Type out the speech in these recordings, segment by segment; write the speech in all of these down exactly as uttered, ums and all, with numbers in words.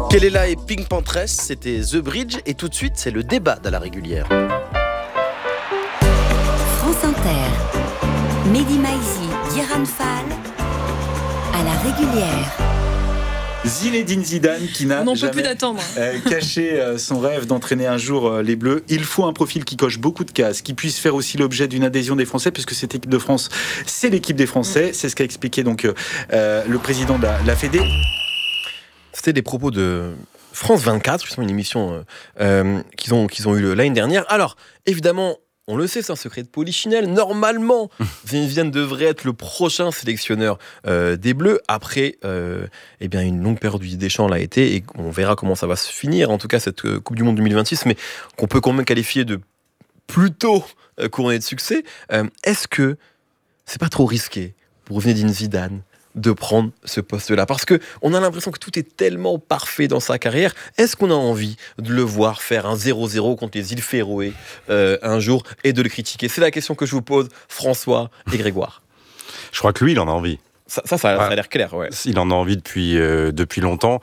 Kelela et Pink Panthers, c'était The Bridge. Et tout de suite, c'est le débat de la régulière. France Inter, Mehdi Maizi, Guérin Fall, à la régulière. Zinedine Zidane qui n'a On jamais peut plus d'attendre. euh, caché euh, son rêve d'entraîner un jour euh, les Bleus. Il faut un profil qui coche beaucoup de cases, qui puisse faire aussi l'objet d'une adhésion des Français, puisque cette équipe de France, c'est l'équipe des Français. C'est ce qu'a expliqué donc euh, le président de la, la Fédé. C'était des propos de France vingt-quatre, justement une émission euh, euh, qu'ils ont, qu'ils ont eu l'année dernière. Alors, évidemment, on le sait, c'est un secret de polichinelle. Normalement, Zinedine Zidane devrait être le prochain sélectionneur euh, des Bleus. Après, euh, eh bien, une longue période du Deschamps l'a été, et on verra comment ça va se finir. En tout cas, cette euh, Coupe du Monde deux mille vingt-six, mais qu'on peut quand même qualifier de plutôt euh, couronnée de succès. Euh, est-ce que c'est pas trop risqué pour Zinedine Zidane de prendre ce poste-là? Parce qu'on a l'impression que tout est tellement parfait dans sa carrière. Est-ce qu'on a envie de le voir faire un zéro zéro contre les îles Féroé euh, un jour et de le critiquer? C'est la question que je vous pose, François et Grégoire. Je crois que lui, il en a envie. Ça, ça, ça, Ouais. ça a l'air clair, ouais. Il en a envie depuis, euh, depuis longtemps.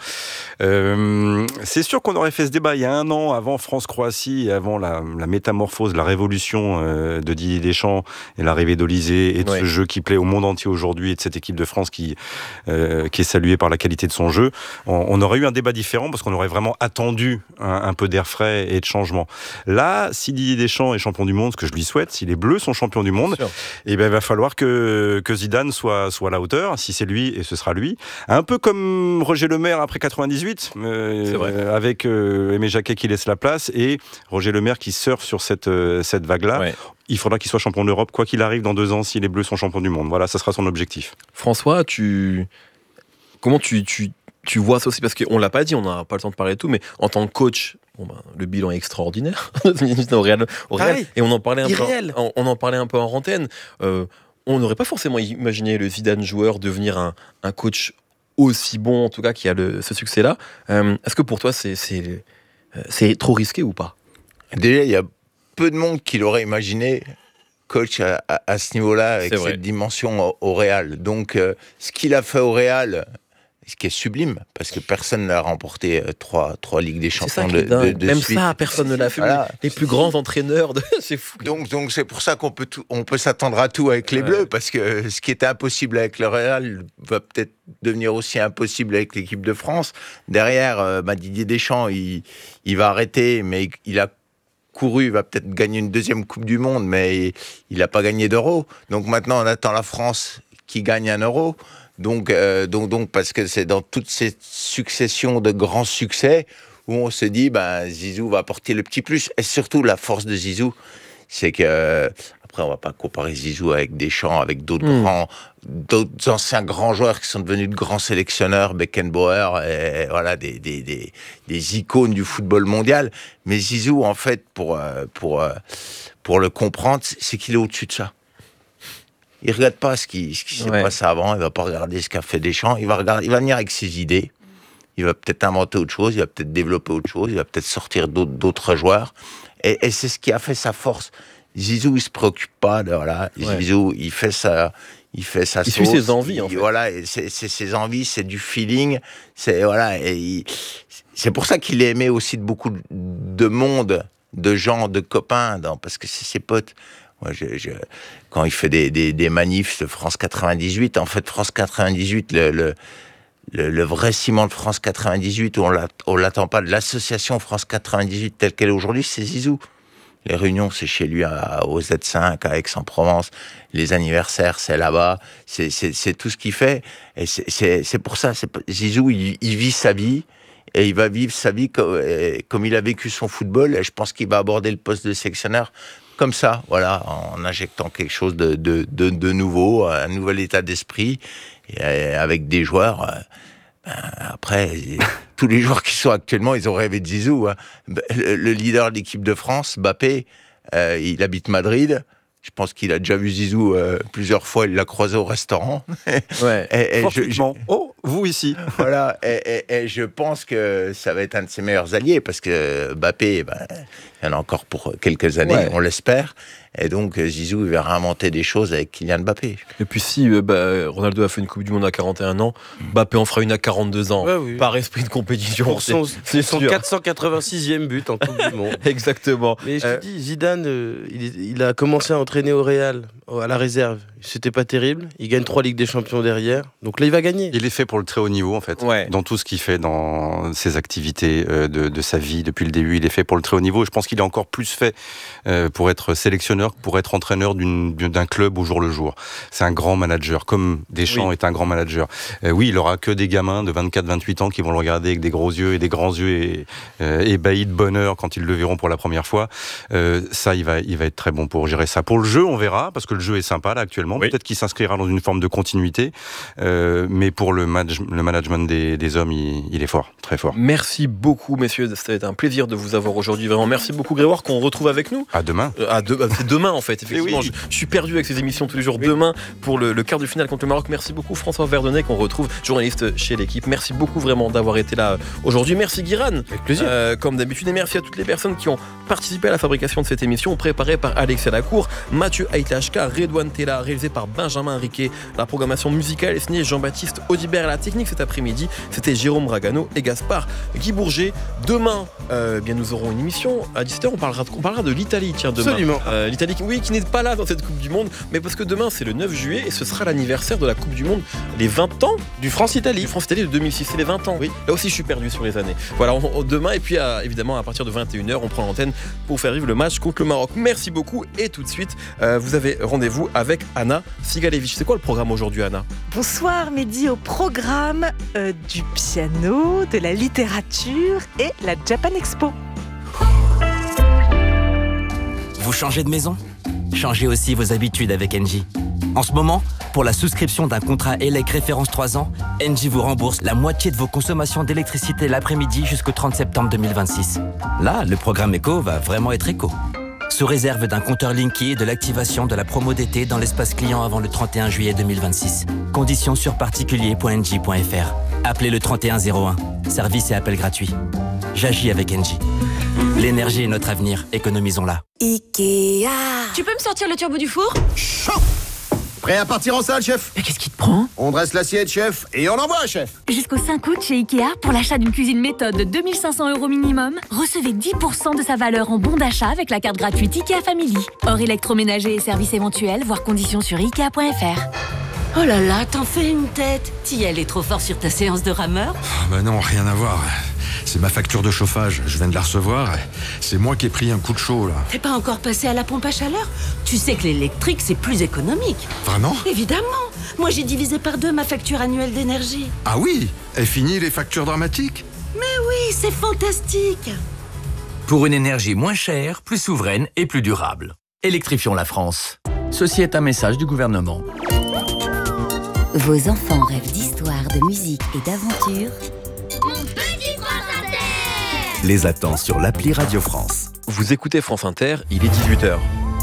Euh, c'est sûr qu'on aurait fait ce débat il y a un an, avant France-Croatie, avant la, la métamorphose, la révolution euh, de Didier Deschamps et l'arrivée d'Olysée et de Ouais. ce jeu qui plaît au monde entier aujourd'hui et de cette équipe de France qui, euh, qui est saluée par la qualité de son jeu. On, on aurait eu un débat différent parce qu'on aurait vraiment attendu un, un peu d'air frais et de changement. Là, si Didier Deschamps est champion du monde, ce que je lui souhaite, si les Bleus sont champions du monde, eh ben, il va falloir que, que Zidane soit, soit à la hauteur. Si c'est lui, et ce sera lui. Un peu comme Roger Lemaire après quatre-vingt-dix-huit, euh, euh, avec euh, Aimé Jacquet qui laisse la place, et Roger Lemaire qui surfe sur cette, euh, cette vague-là. Ouais. Il faudra qu'il soit champion d'Europe, quoi qu'il arrive dans deux ans, si les Bleus sont champions du monde. Voilà, ça sera son objectif. François, tu... comment tu, tu, tu vois ça aussi? Parce qu'on ne l'a pas dit, on n'a pas le temps de parler de tout, mais en tant que coach, bon ben, le bilan est extraordinaire au Real, au Real. Et on en parlait un peu, en, on en parlait un peu en antenne. Euh, on n'aurait pas forcément imaginé le Zidane joueur devenir un, un coach aussi bon, en tout cas, qui a le, ce succès-là. Euh, est-ce que pour toi, c'est, c'est, c'est trop risqué ou pas? Déjà, il y a peu de monde qui l'aurait imaginé coach à, à, à ce niveau-là, avec c'est cette vrai. dimension au, au Real. Donc, euh, ce qu'il a fait au Real, ce qui est sublime, parce que personne n'a remporté euh, trois, trois Ligues des Champions de, de, de Même suite. ça, personne ne l'a fait. Voilà. Les plus grands entraîneurs, de... c'est fou. Donc, donc c'est pour ça qu'on peut, tout, on peut s'attendre à tout avec les ouais. Bleus, parce que ce qui était impossible avec le Real va peut-être devenir aussi impossible avec l'équipe de France. Derrière, euh, bah, Didier Deschamps, il, il va arrêter, mais il a couru, il va peut-être gagner une deuxième Coupe du Monde, mais il n'a pas gagné d'euro. Donc maintenant, on attend la France qui gagne un euro. Donc, euh, donc, donc, parce que c'est dans toute cette succession de grands succès où on se dit, ben, Zizou va apporter le petit plus. Et surtout, la force de Zizou, c'est que, après, on va pas comparer Zizou avec Deschamps, avec d'autres mmh. grands, d'autres anciens grands joueurs qui sont devenus de grands sélectionneurs, Beckenbauer, et voilà, des, des, des, des icônes du football mondial. Mais Zizou, en fait, pour, pour, pour le comprendre, c'est qu'il est au-dessus de ça. Il ne regarde pas ce qui, ce qui s'est ouais. passé avant, il ne va pas regarder ce qu'a fait Deschamps, il va, regarder, il va venir avec ses idées, il va peut-être inventer autre chose, il va peut-être développer autre chose, il va peut-être sortir d'autres, d'autres joueurs, et, et c'est ce qui a fait sa force. Zizou, il ne se préoccupe pas, de, voilà. Ouais. Zizou, il fait sa, il fait sa il sauce. suit ses envies, il, en fait. Voilà, c'est, c'est ses envies, c'est du feeling, c'est, voilà, et il, c'est pour ça qu'il est aimé aussi de beaucoup de monde, de gens, de copains, dans, parce que c'est ses potes. Moi, je, je, quand il fait des, des, des manifs de France quatre-vingt-dix-huit, en fait, France quatre-vingt-dix-huit, le, le, le, le vrai ciment de France quatre-vingt-dix-huit, où on ne l'attend pas, de l'association France quatre-vingt-dix-huit telle qu'elle est aujourd'hui, c'est Zizou. Les réunions, c'est chez lui à, au Z cinq, à Aix-en-Provence. Les anniversaires, c'est là-bas. C'est, c'est, c'est tout ce qu'il fait. Et c'est, c'est, c'est pour ça, c'est, Zizou, il, il vit sa vie. Et il va vivre sa vie comme, comme il a vécu son football. Et je pense qu'il va aborder le poste de sélectionneur comme ça, voilà, en injectant quelque chose de, de, de, de nouveau, un nouvel état d'esprit, et avec des joueurs. Ben, après, tous les joueurs qui sont actuellement, ils ont rêvé de Zizou. Hein. Le, le leader de l'équipe de France, Mbappé, euh, il habite Madrid. Je pense qu'il a déjà vu Zizou euh, plusieurs fois, il l'a croisé au restaurant. Ouais, et, et je, je, oh, vous ici. Voilà, et, et, et je pense que ça va être un de ses meilleurs alliés, parce que Mbappé, ben, Il y en a encore pour quelques années, ouais. on l'espère. Et donc, Zizou il va réinventer des choses avec Kylian Mbappé. Et puis si euh, bah, Ronaldo a fait une Coupe du Monde à quarante et un ans, Mbappé en fera une à quarante-deux ans. Ouais, oui. Par esprit de compétition. Pour son, c'est son quatre cent quatre-vingt-sixième but en Coupe du Monde. Exactement. Mais je te euh... dis, Zidane, euh, il, il a commencé à entraîner au Real, à la réserve. C'était pas terrible. Il gagne trois Ligues des Champions derrière. Donc là, il va gagner. Il est fait pour le très haut niveau, en fait. Ouais. Dans tout ce qu'il fait, dans ses activités euh, de, de sa vie depuis le début, il est fait pour le très haut niveau. Et je pense qu'il est encore plus fait euh, pour être sélectionneur que pour être entraîneur d'une, d'un club au jour le jour. C'est un grand manager, comme Deschamps oui. est un grand manager. Euh, oui, il aura que des gamins de vingt-quatre vingt-huit ans qui vont le regarder avec des gros yeux et des grands yeux et, euh, ébahis de bonheur quand ils le verront pour la première fois. Euh, ça, il va, il va être très bon pour gérer ça. Pour le jeu, on verra, parce que le jeu est sympa là actuellement. Oui. Peut-être qu'il s'inscrira dans une forme de continuité, euh, mais pour le, manage, le management des, des hommes, il, il est fort, très fort. Merci beaucoup, messieurs. C'était un plaisir de vous avoir aujourd'hui. Vraiment, merci beaucoup, Grégoire, qu'on retrouve avec nous. À demain. Euh, à de, c'est demain, en fait. Effectivement, oui. je, je suis perdu avec ces émissions tous les jours. Oui. Demain, pour le, le quart de finale contre le Maroc. Merci beaucoup, François Verdonnet, qu'on retrouve, journaliste chez l'équipe. Merci beaucoup, vraiment, d'avoir été là aujourd'hui. Merci, Guiran. Avec plaisir. Euh, comme d'habitude. Et merci à toutes les personnes qui ont participé à la fabrication de cette émission, préparée par Alexia Lacour, Mathieu Aitashka, Redouane Tella, réalisé par Benjamin Riquet. La programmation musicale est signée Jean-Baptiste Audibert. À la technique cet après-midi, c'était Jérôme Ragano et Gaspard Guy Bourget. Demain, euh, bien, nous aurons une émission à dix-sept heures. On parlera, on parlera de l'Italie, tiens, demain. Absolument. Euh, L'Italie, oui, qui n'est pas là dans cette Coupe du Monde, mais parce que demain, c'est le neuf juillet et ce sera l'anniversaire de la Coupe du Monde, les vingt ans du France-Italie. Du France-Italie de deux mille six, c'est les vingt ans. Oui. Là aussi, je suis perdu sur les années. Voilà, on, on, demain, et puis à, évidemment, à partir de vingt et une heures, on prend l'antenne pour faire vivre le match contre le Maroc. Merci beaucoup. Et tout de suite, euh, vous avez rendez-vous avec Anna Sigalevich. C'est quoi le programme aujourd'hui, Anna ? Bonsoir, Mehdi. Au programme euh, du piano, de la littérature et la Japan Expo. Vous changez de maison ? Changez aussi vos habitudes avec Engie. En ce moment, pour la souscription d'un contrat E L E C référence trois ans, Engie vous rembourse la moitié de vos consommations d'électricité l'après-midi jusqu'au trente septembre deux mille vingt-six. Là, le programme éco va vraiment être éco. Sous réserve d'un compteur Linky et de l'activation de la promo d'été dans l'espace client avant le trente et un juillet deux mille vingt-six. Conditions sur particulier point engie point f r. Appelez le trente et un zéro un. Service et appel gratuit. J'agis avec Engie. L'énergie est notre avenir, économisons-la. Ikea. Tu peux me sortir le turbo du four ? Chaud. Prêt à partir en salle, chef ? Mais qu'est-ce qui te prend ? On dresse l'assiette, chef, et on envoie, chef. Jusqu'au cinq août chez Ikea, pour l'achat d'une cuisine méthode de deux mille cinq cents euros minimum, recevez dix pour cent de sa valeur en bon d'achat avec la carte gratuite Ikea Family. Hors électroménager et services éventuels, voir conditions sur ikea point f r. Oh là là, t'en fais une tête. T'y allais trop fort sur ta séance de rameur ? Ah bah non, rien à voir. C'est ma facture de chauffage, je viens de la recevoir. C'est moi qui ai pris un coup de chaud, là. T'es pas encore passé à la pompe à chaleur ? Tu sais que l'électrique, c'est plus économique. Vraiment ? Évidemment. Moi, j'ai divisé par deux ma facture annuelle d'énergie. Ah oui ? Et fini les factures dramatiques ? Mais oui, c'est fantastique. Pour une énergie moins chère, plus souveraine et plus durable. Électrifions la France. Ceci est un message du gouvernement. Vos enfants rêvent d'histoire, de musique et d'aventure. Mon petit France Inter. Les attend sur l'appli Radio France. Vous écoutez France Inter, il est dix-huit heures.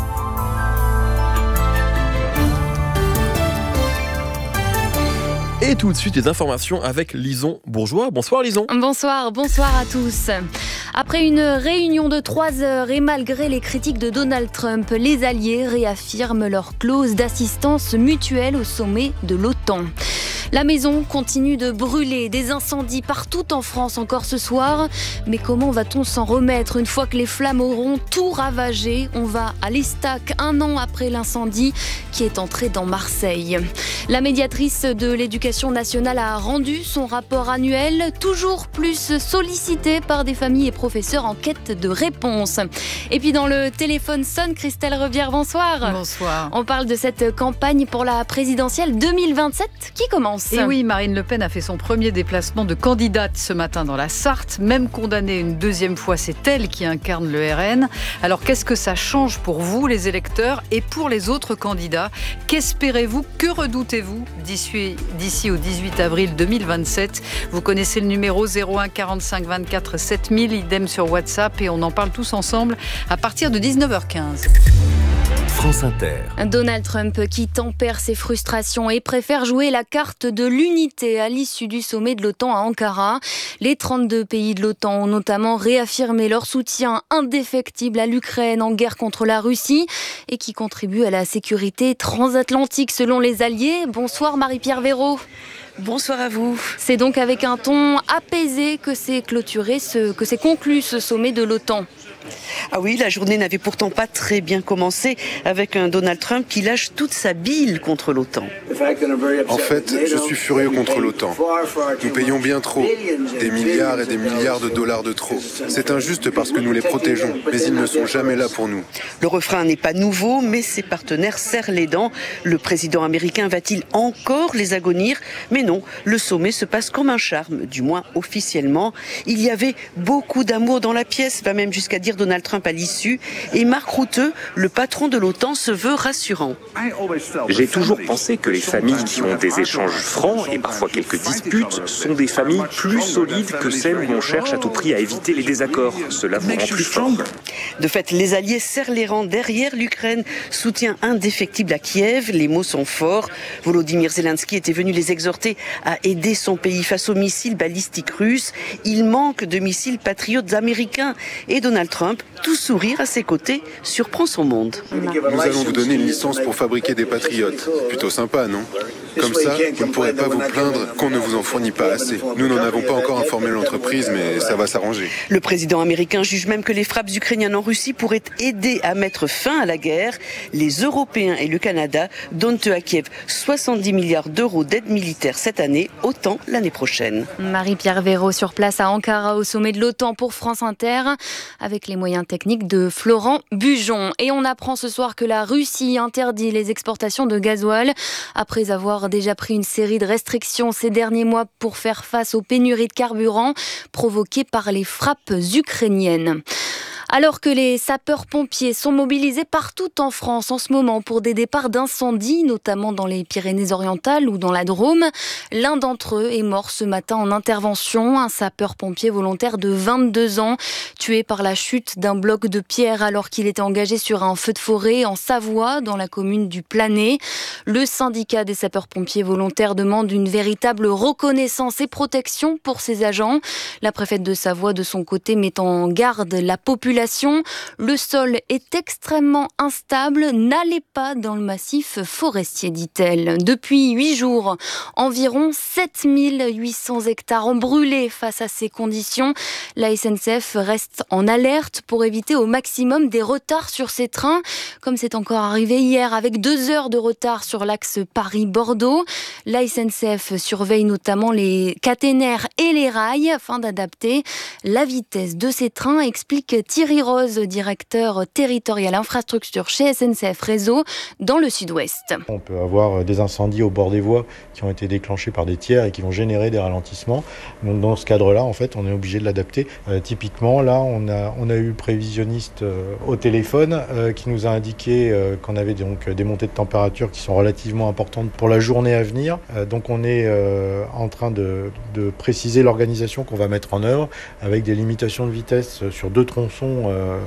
Et tout de suite, les informations avec Lison Bourgeois. Bonsoir Lison. Bonsoir, bonsoir à tous. Après une réunion de trois heures et malgré les critiques de Donald Trump, les alliés réaffirment leur clause d'assistance mutuelle au sommet de l'OTAN. La maison continue de brûler, des incendies partout en France encore ce soir. Mais comment va-t-on s'en remettre une fois que les flammes auront tout ravagé ? On va à l'Estac un an après l'incendie qui est entré dans Marseille. La médiatrice de l'Éducation nationale a rendu son rapport annuel, toujours plus sollicité par des familles et professeurs en quête de réponses. Et puis dans le téléphone sonne, Christelle Rebière, bonsoir. Bonsoir. On parle de cette campagne pour la présidentielle deux mille vingt-sept qui commence. Et oui, Marine Le Pen a fait son premier déplacement de candidate ce matin dans la Sarthe. Même condamnée une deuxième fois, c'est elle qui incarne le R N. Alors qu'est-ce que ça change pour vous, les électeurs, et pour les autres candidats ? Qu'espérez-vous, que redoutez-vous d'ici, d'ici au dix-huit avril deux mille vingt-sept ? Vous connaissez le numéro zéro un quarante-cinq vingt-quatre sept mille, idem sur WhatsApp, et on en parle tous ensemble à partir de dix-neuf heures quinze. France Inter. Donald Trump qui tempère ses frustrations et préfère jouer la carte de l'unité à l'issue du sommet de l'OTAN à Ankara. Les trente-deux pays de l'OTAN ont notamment réaffirmé leur soutien indéfectible à l'Ukraine en guerre contre la Russie et qui contribue à la sécurité transatlantique selon les alliés. Bonsoir Marie-Pierre Véraud. Bonsoir à vous. C'est donc avec un ton apaisé que s'est clôturé, ce, que s'est conclu ce sommet de l'OTAN. Ah oui, la journée n'avait pourtant pas très bien commencé avec un Donald Trump qui lâche toute sa bile contre l'OTAN. En fait, je suis furieux contre l'OTAN. Nous payons bien trop, des milliards et des milliards de dollars de trop. C'est injuste parce que nous les protégeons, mais ils ne sont jamais là pour nous. Le refrain n'est pas nouveau, mais ses partenaires serrent les dents. Le président américain va-t-il encore les agonir ? Mais non, le sommet se passe comme un charme, du moins officiellement. Il y avait beaucoup d'amour dans la pièce, va même jusqu'à dire Donald Trump à l'issue. Et Mark Rutte, le patron de l'OTAN, se veut rassurant. J'ai toujours pensé que les familles qui ont des échanges francs et parfois quelques disputes sont des familles plus solides que celles où on cherche à tout prix à éviter les désaccords. Cela vous rend plus fort. De fait, les alliés serrent les rangs derrière l'Ukraine. Soutien indéfectible à Kiev. Les mots sont forts. Volodymyr Zelensky était venu les exhorter à aider son pays face aux missiles balistiques russes. Il manque de missiles patriotes américains. Et Donald Trump, tout sourire à ses côtés, surprend son monde. Nous allons vous donner une licence pour fabriquer des patriotes. Plutôt sympa, non ? Comme ça, vous ne pourrez pas vous plaindre qu'on ne vous en fournit pas assez. Nous n'en avons pas encore informé l'entreprise, mais ça va s'arranger. Le président américain juge même que les frappes ukrainiennes en Russie pourraient aider à mettre fin à la guerre. Les Européens et le Canada donnent à Kiev soixante-dix milliards d'euros d'aide militaire cette année, autant l'année prochaine. Marie-Pierre Véraud sur place à Ankara au sommet de l'OTAN pour France Inter, avec les moyens techniques de Florent Bujon. Et on apprend ce soir que la Russie interdit les exportations de gasoil après avoir déjà pris une série de restrictions ces derniers mois pour faire face aux pénuries de carburant provoquées par les frappes ukrainiennes. Alors que les sapeurs-pompiers sont mobilisés partout en France en ce moment pour des départs d'incendie, notamment dans les Pyrénées-Orientales ou dans la Drôme, l'un d'entre eux est mort ce matin en intervention, un sapeur-pompier volontaire de vingt-deux ans, tué par la chute d'un bloc de pierre alors qu'il était engagé sur un feu de forêt en Savoie, dans la commune du Planay. Le syndicat des sapeurs-pompiers volontaires demande une véritable reconnaissance et protection pour ces agents. La préfète de Savoie, de son côté, met en garde la population. Le sol est extrêmement instable, n'allez pas dans le massif forestier, dit-elle. Depuis huit jours, environ sept mille huit cents hectares ont brûlé face à ces conditions. La S N C F reste en alerte pour éviter au maximum des retards sur ses trains, comme c'est encore arrivé hier avec deux heures de retard sur l'axe Paris-Bordeaux. La S N C F surveille notamment les caténaires et les rails afin d'adapter la vitesse de ces trains, explique Thierry Rose, directeur territorial infrastructure chez S N C F Réseau dans le sud-ouest. On peut avoir des incendies au bord des voies qui ont été déclenchés par des tiers et qui vont générer des ralentissements. Donc dans ce cadre-là, en fait, on est obligé de l'adapter. Euh, typiquement, là, on a, on a eu le prévisionniste euh, au téléphone euh, qui nous a indiqué euh, qu'on avait donc des montées de température qui sont relativement importantes pour la journée à venir. Euh, donc on est euh, en train de, de préciser l'organisation qu'on va mettre en œuvre avec des limitations de vitesse sur deux tronçons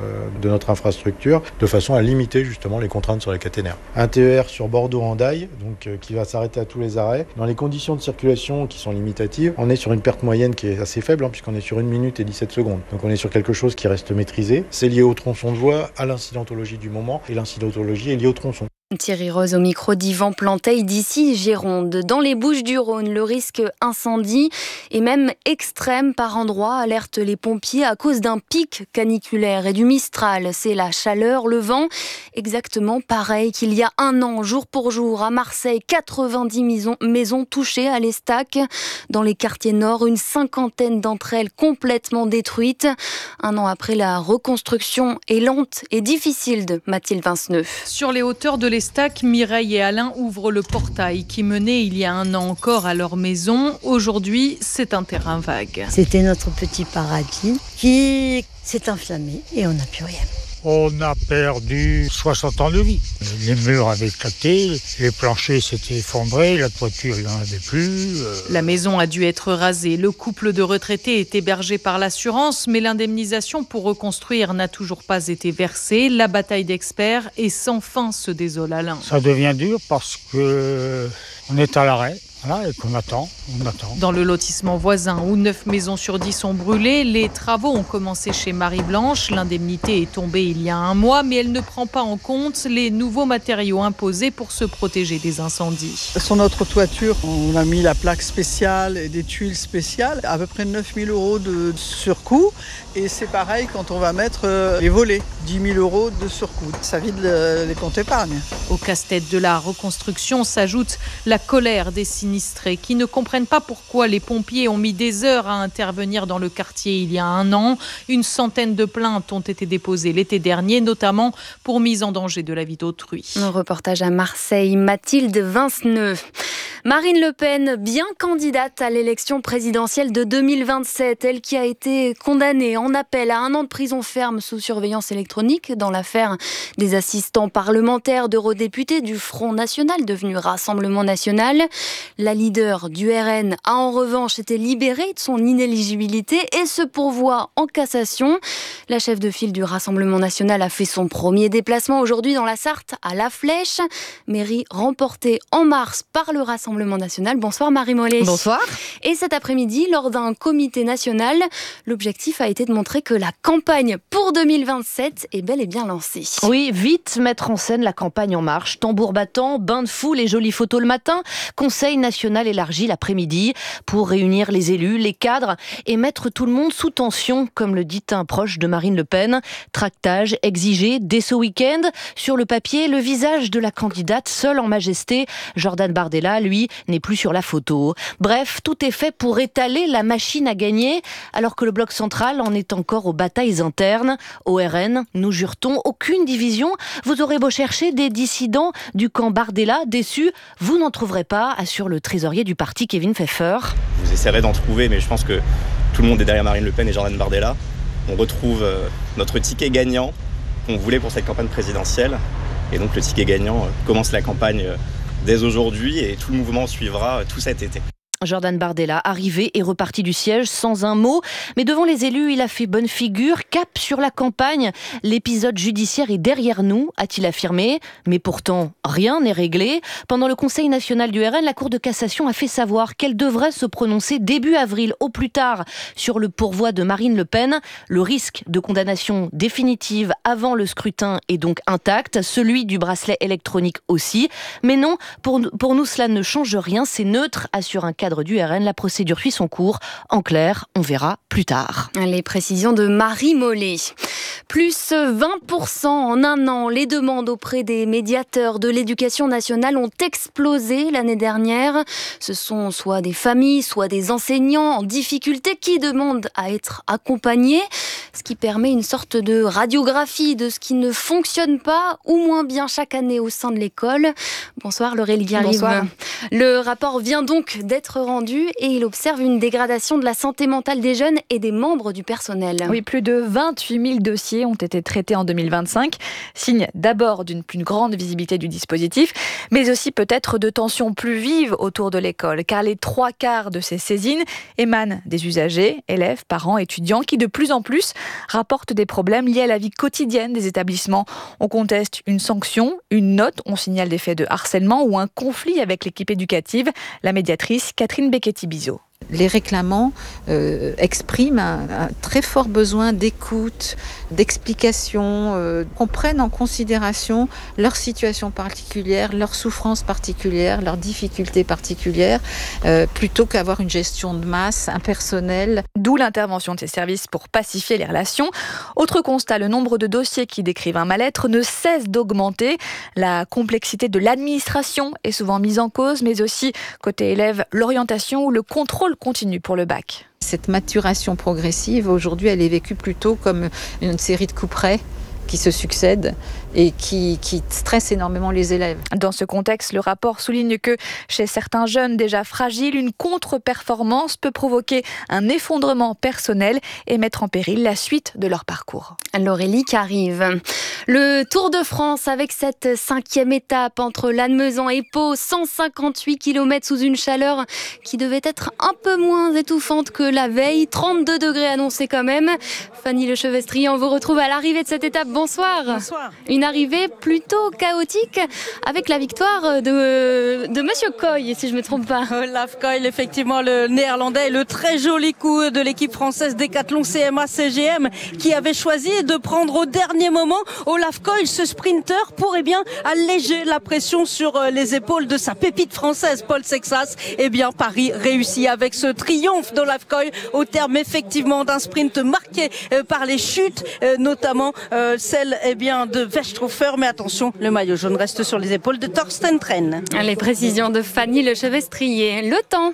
de notre infrastructure, de façon à limiter justement les contraintes sur les caténaires. Un T E R sur Bordeaux-Hendaye, donc euh, qui va s'arrêter à tous les arrêts. Dans les conditions de circulation qui sont limitatives, on est sur une perte moyenne qui est assez faible, hein, puisqu'on est sur une minute et dix-sept secondes. Donc on est sur quelque chose qui reste maîtrisé. C'est lié au tronçon de voie, à l'incidentologie du moment, et l'incidentologie est liée au tronçon. Thierry Rose au micro d'Yvan Planteil d'ici Gironde. Dans les Bouches-du-Rhône, le risque incendie est même extrême par endroits, alerte les pompiers à cause d'un pic caniculaire et du Mistral. C'est la chaleur, le vent, exactement pareil qu'il y a un an, jour pour jour. À Marseille, quatre-vingt-dix maisons, maisons touchées à l'Estac. Dans les quartiers nord, une cinquantaine d'entre elles complètement détruites. Un an après, la reconstruction est lente et difficile de Mathilde Vinceneux. Sur les hauteurs de l'Estac, Mireille et Alain ouvrent le portail qui menait il y a un an encore à leur maison. Aujourd'hui, c'est un terrain vague. C'était notre petit paradis qui s'est enflammé et on n'a plus rien. On a perdu soixante ans de vie. Les murs avaient éclaté, les planchers s'étaient effondrés, la toiture, il n'y en avait plus. Euh... La maison a dû être rasée. Le couple de retraités est hébergé par l'assurance, mais l'indemnisation pour reconstruire n'a toujours pas été versée. La bataille d'experts est sans fin, se désole Alain. Ça devient dur parce que on est à l'arrêt. Voilà, et qu'on attend, on attend. Dans le lotissement voisin où neuf maisons sur dix sont brûlées, les travaux ont commencé chez Marie-Blanche. L'indemnité est tombée il y a un mois, mais elle ne prend pas en compte les nouveaux matériaux imposés pour se protéger des incendies. Sur notre toiture, on a mis la plaque spéciale et des tuiles spéciales, à peu près neuf mille euros de surcoût. Et c'est pareil quand on va mettre les volets, dix mille euros de surcoût. Ça vide les comptes épargne. Au casse-tête de la reconstruction s'ajoute la colère des sinistrés qui ne comprennent pas pourquoi les pompiers ont mis des heures à intervenir dans le quartier il y a un an. Une centaine de plaintes ont été déposées l'été dernier, notamment pour mise en danger de la vie d'autrui. Un reportage à Marseille, Mathilde Vinceneux. Marine Le Pen, bien candidate à l'élection présidentielle de deux mille vingt-sept, elle qui a été condamnée en appel à un an de prison ferme sous surveillance électronique dans l'affaire des assistants parlementaires d'eurodéputés du Front National, devenu Rassemblement National. La leader du R N a en revanche été libérée de son inéligibilité et se pourvoit en cassation. La chef de file du Rassemblement National a fait son premier déplacement aujourd'hui dans la Sarthe à La Flèche, mairie remportée en mars par le Rassemblement National. Bonsoir Marie Mollet. Bonsoir. Et cet après-midi, lors d'un comité national, l'objectif a été de montrer que la campagne pour deux mille vingt-sept est bel et bien lancée. Oui, vite mettre en scène la campagne en marche. Tambour battant, bain de foule et jolies photos le matin. Conseil national élargi l'après-midi pour réunir les élus, les cadres et mettre tout le monde sous tension, comme le dit un proche de Marine Le Pen. Tractage exigé dès ce week-end. Sur le papier, le visage de la candidate seule en majesté. Jordan Bardella, lui, n'est plus sur la photo. Bref, tout est fait pour étaler la machine à gagner, alors que le bloc central en est encore aux batailles internes. Au R N, nous jure-t-on, aucune division. Vous aurez beau chercher des dissidents du camp Bardella, déçus, vous n'en trouverez pas, assure le trésorier du parti Kevin Pfeffer. Vous essaierez d'en trouver, mais je pense que tout le monde est derrière Marine Le Pen et Jordan Bardella. On retrouve euh, notre ticket gagnant qu'on voulait pour cette campagne présidentielle. Et donc le ticket gagnant euh, commence la campagne euh, dès aujourd'hui et tout le mouvement suivra euh, tout cet été. Jordan Bardella, arrivé et reparti du siège sans un mot. Mais devant les élus, il a fait bonne figure. Cap sur la campagne. L'épisode judiciaire est derrière nous, a-t-il affirmé. Mais pourtant, rien n'est réglé. Pendant le Conseil national du R N, la Cour de cassation a fait savoir qu'elle devrait se prononcer début avril au plus tard sur le pourvoi de Marine Le Pen. Le risque de condamnation définitive avant le scrutin est donc intact. Celui du bracelet électronique aussi. Mais non, pour, pour nous, cela ne change rien. C'est neutre, assure un cadre du R N, la procédure suit son cours. En clair, on verra plus tard. Les précisions de Marie Mollet. Plus vingt pour cent en un an. Les demandes auprès des médiateurs de l'éducation nationale ont explosé l'année dernière. Ce sont soit des familles, soit des enseignants en difficulté qui demandent à être accompagnés, ce qui permet une sorte de radiographie de ce qui ne fonctionne pas ou moins bien chaque année au sein de l'école. Bonsoir Laurélie Guerlive. Bonsoir. Le rapport vient donc d'être rendu et il observe une dégradation de la santé mentale des jeunes et des membres du personnel. Oui, plus de vingt-huit mille dossiers ont été traités en deux mille vingt-cinq, signe d'abord d'une plus grande visibilité du dispositif, mais aussi peut-être de tensions plus vives autour de l'école, car les trois quarts de ces saisines émanent des usagers, élèves, parents, étudiants, qui de plus en plus rapportent des problèmes liés à la vie quotidienne des établissements. On conteste une sanction, une note, on signale des faits de harcèlement ou un conflit avec l'équipe éducative. La médiatrice Catherine Becchetti-Bizot. Les réclamants euh, expriment un, un très fort besoin d'écoute, d'explication, euh, qu'on prenne en considération leur situation particulière, leurs souffrances particulières, leurs difficultés particulières, euh, plutôt qu'avoir une gestion de masse impersonnelle. D'où l'intervention de ces services pour pacifier les relations. Autre constat, le nombre de dossiers qui décrivent un mal-être ne cesse d'augmenter. La complexité de l'administration est souvent mise en cause, mais aussi, côté élève, l'orientation ou le contrôle continue pour le bac. Cette maturation progressive, aujourd'hui, elle est vécue plutôt comme une série de coups près qui se succèdent et qui, qui stressent énormément les élèves. Dans ce contexte, le rapport souligne que chez certains jeunes déjà fragiles, une contre-performance peut provoquer un effondrement personnel et mettre en péril la suite de leur parcours. L'Aurélie qui arrive. Le Tour de France avec cette cinquième étape entre Lannemezan et Pau, cent cinquante-huit kilomètres sous une chaleur qui devait être un peu moins étouffante que la veille, trente-deux degrés annoncés quand même. Fanny Lechevestrier, on vous retrouve à l'arrivée de cette étape. Bonsoir. Bonsoir. Une arrivée plutôt chaotique avec la victoire de, de Monsieur Koy, si je ne me trompe pas. Olaf Koy, effectivement, le néerlandais, le très joli coup de l'équipe française Décathlon C M A C G M qui avait choisi de prendre au dernier moment Olaf Koy, ce sprinter, pour eh bien, alléger la pression sur les épaules de sa pépite française, Paul Sexas. Eh bien, Paris réussit avec ce triomphe d'Olaf Koy au terme effectivement d'un sprint marqué par les chutes, notamment celle eh bien, de Westhofer. Mais attention, le maillot jaune reste sur les épaules de Thorsten Tren. Les précisions de Fanny Lechevestrier. Le temps.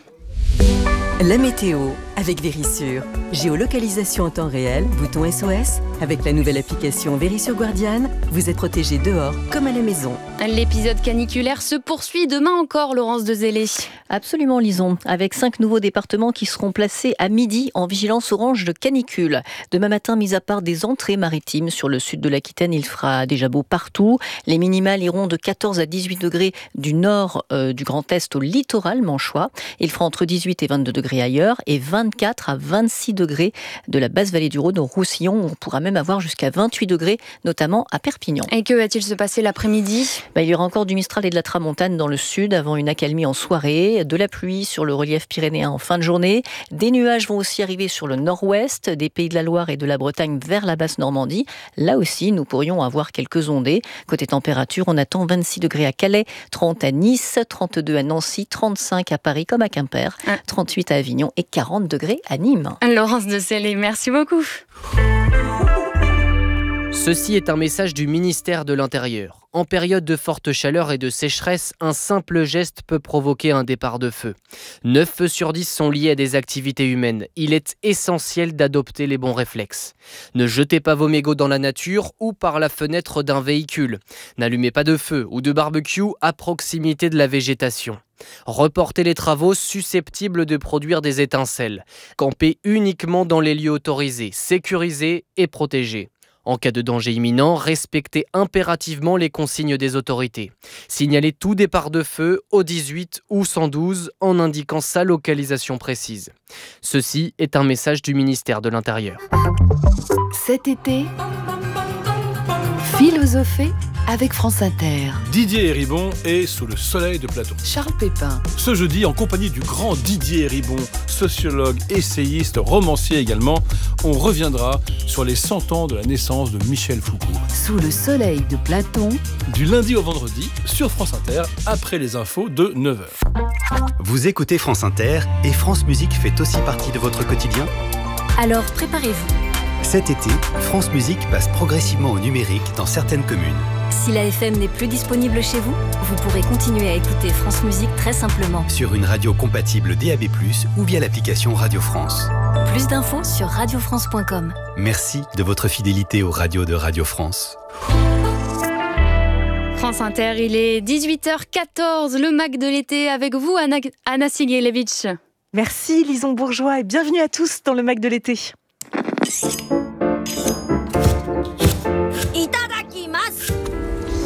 La météo avec Vérissure. Géolocalisation en temps réel, bouton S O S. Avec la nouvelle application Vérissure Guardian, vous êtes protégé dehors comme à la maison. L'épisode caniculaire se poursuit demain encore, Laurence de Zélé. Absolument, Lison. Avec cinq nouveaux départements qui seront placés à midi en vigilance orange de canicule. Demain matin, mis à part des entrées maritimes sur le sud de l'Aquitaine, il fera déjà beau partout. Les minimales iront de quatorze à dix-huit degrés du nord euh, du Grand Est au littoral manchois. Il fera entre dix-huit et vingt-deux degrés ailleurs et vingt-quatre à vingt-six degrés de la basse vallée du Rhône au Roussillon. On pourra même avoir jusqu'à vingt-huit degrés, notamment à Perpignan. Et que va-t-il se passer l'après-midi ? bah, Il y aura encore du Mistral et de la Tramontane dans le sud avant une accalmie en soirée, de la pluie sur le relief pyrénéen en fin de journée. Des nuages vont aussi arriver sur le nord-ouest, des Pays de la Loire et de la Bretagne vers la basse Normandie. Là aussi, nous pourrions avoir quelques ondées. Côté température, on attend vingt-six degrés à Calais, trente à Nice, trente-deux à Nancy, trente-cinq à Paris comme à Quimper, trente-huit à Avignon et quarante degrés à Nîmes. Laurence de Zélé, merci beaucoup. Ceci est un message du ministère de l'Intérieur. En période de forte chaleur et de sécheresse, un simple geste peut provoquer un départ de feu. neuf feux sur dix sont liés à des activités humaines. Il est essentiel d'adopter les bons réflexes. Ne jetez pas vos mégots dans la nature ou par la fenêtre d'un véhicule. N'allumez pas de feu ou de barbecue à proximité de la végétation. Reportez les travaux susceptibles de produire des étincelles. Campez uniquement dans les lieux autorisés, sécurisés et protégés. En cas de danger imminent, respectez impérativement les consignes des autorités. Signalez tout départ de feu au dix-huit ou cent douze en indiquant sa localisation précise. Ceci est un message du ministère de l'Intérieur. Cet été, philosophée avec France Inter. Didier Héribon est sous le soleil de Platon. Charles Pépin. Ce jeudi, en compagnie du grand Didier Héribon, sociologue, essayiste, romancier également, on reviendra sur les cent ans de la naissance de Michel Foucault. Sous le soleil de Platon. Du lundi au vendredi, sur France Inter, après les infos de neuf heures. Vous écoutez France Inter et France Musique fait aussi partie de votre quotidien ? Alors préparez-vous. Cet été, France Musique passe progressivement au numérique dans certaines communes. Si la F M n'est plus disponible chez vous, vous pourrez continuer à écouter France Musique très simplement. Sur une radio compatible D A B plus, ou via l'application Radio France. Plus d'infos sur radio france point com. Merci de votre fidélité aux radios de Radio France. France Inter, il est dix-huit heures quatorze, le Mac de l'été avec vous, Anna, Anna Sigelevich. Merci Lison Bourgeois et bienvenue à tous dans le Mac de l'été.